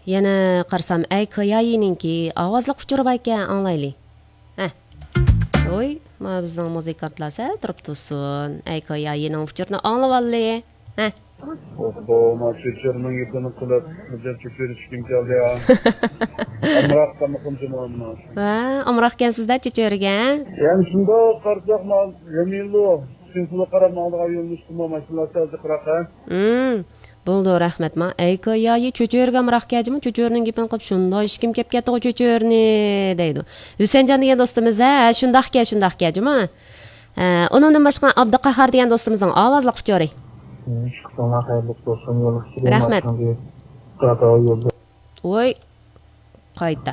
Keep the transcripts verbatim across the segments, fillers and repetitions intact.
Yana qarasam ay koyayininki ovozli quchurib ekan anglayli. Ha. Oy, mana bizning muzikantlar sal turib tursin. Ay koyayining quchurni anglab olli. Ha. Bu maçlarının yapını kılıp hocam çöpleri çıkın geldi ya. Amrak'ta mı konuşuyorlar? Ha, amrakkan sizda çöçörgen. Yani şimdi karşıyak mal yemiylu. Sinfulu karanlığa yolmuştum ama maçlar sadece kıraka. Hmm. Bo'ldi, rahmat. Men ayko yoyi cho'chorga amroqkajimi? Cho'chorning gapini qilib shunday ish kim kelib ketdi cho'chorni deydi. Husanjon degan do'stimiz ha, shundaqka, shundaqkajimi? Ha, undan boshqa Abduqahhor degan do'stimizning ovozli quchori. Rahmat. Voy. Qayta.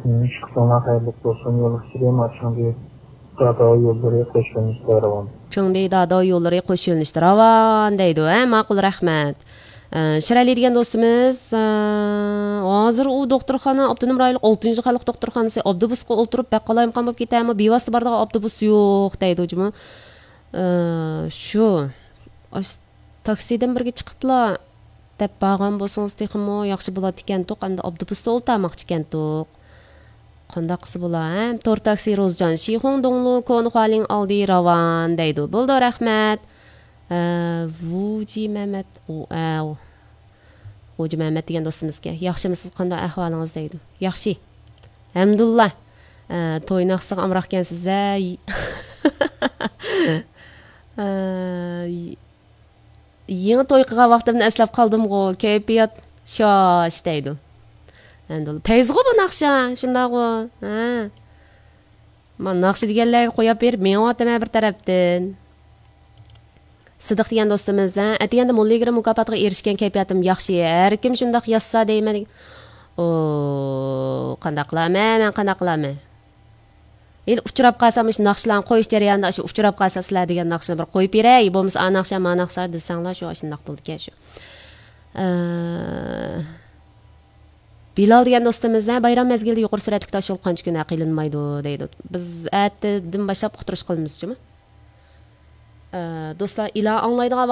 Cho'ngbek dado yo'llari qo'shilishdi ravon deydi. Ha, ma'qul, rahmat. Shirali degan do'stimiz hozir u doktorxona Abdunum rayonlik oltinchi xalq doktorxonasi avtobusga o'tirib baqqalayim qolib ketaymi? Bevosita bordigan avtobus yo'q deydi jimi. Shu taksidan birga chiqiblar deb bag'am bo'lsangiz texmo yaxshi bo'ladi ekan-to'q, endi avtobusda o'ltamoqchi ekan-to'q. Qanday qilsa bo'lar? To'r taksi Rozjon Shixong Donglu kon xoling oldi ravon deydi. Bo'ldi, rahmat. Vuji Mehmet o Vuji Mehmet degan do'stimizga yaxshimisiz, qanday ahvolingiz deydi. Yaxshi. Alhamdulillah. To'ynaqsiq amroqkansiz a. Yangi to'y qilgan vaqtimni eslab qoldim-ku. Kayfiyat shosh deydi. Alhamdulillah. Payzg'o bu naqsha, shundaq-ku. Ha. Men naqshi deganlarga qo'yib berib, men o'taman bir tarafdan. Sidiq degan do'stimiz, atganda Mulligra mukofotiga erishgan kayfiyatim yaxshi. Har kim shundaq yozsa deyman. O, qanday qilaman, men qanday qilaman? El uchrab qolsam shu naqshlarni qo'yish jarayonida shu uchrab qolsa sizlar degan naqshni bir qo'yib beray, bo'lmasa a naqsha, ma naqsha desanglar shu shundaq bo'ldi-ku shu. Bilal degan do'stimiz, bayram mezgilida yuqori sur'atli tosh yo'l qancha kun qilinmaydi deydi. Biz atdan boshlab uqtirish qilamiz-chimi? Do'stlar, ila anglaydigan